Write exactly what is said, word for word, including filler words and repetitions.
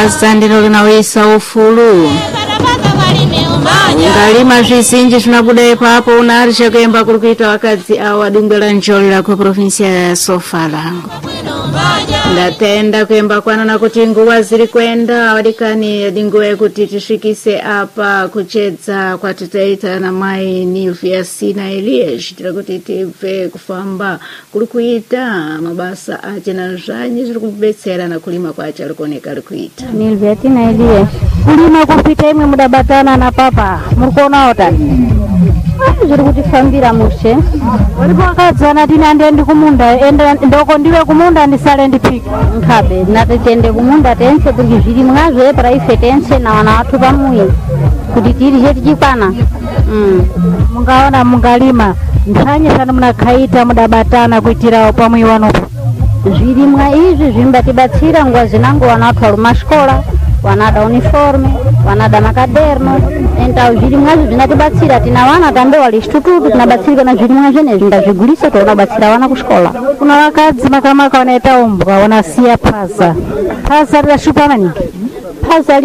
sandino linawisa ufulu ngalima zvizinji zvinobuda ipapo unari chekuemba kuri kuita vakadzi awa dungwe ranjolera kuprovinsia ya Sofala. Ndatenda kuemba kwanana kuti nguva ziri kuenda wadikani dinguva yekuti tisvikise apa kuchedza kwatitaita na mai Nilvia Sina Elias tira kuti tibve kufamba kuri kuita mabasa achena zvanyi zviri kubetsera na kulima kwacho ari kuoneka ari kuita. Nilvia Sina Elias kulima kupita imwe mudabatana na papa murikuona otani zviri kutifambira mushe uripo wakadzana tina ndiende kumunda enda ndoko ndiwe kumunda ndisale ndipike nkhabe nati tiende kumunda tense kuti zviri mwazve private tense na wana watu pamuyi kuti tiri cheti chikwana mm. Mungaona mungalima nthanye sana munakhaita mudabatana kuitirawo pamuyi wanopo zvirimwa izvi zvimbatibatsira nguva zinango wana watu vari mashikola wanada uniforme wanada makaderno enta zvirimwa izvi zvinatibatsira tina vana tambe wali chitututu tinabatsirika na zvirimwa zvenezvi ndazvigulisa tonabatsira vana kuchikola. Kuna vakadzi makamaka wanaita umbwa wanasiya phaza phaza rirashupa maningi phaza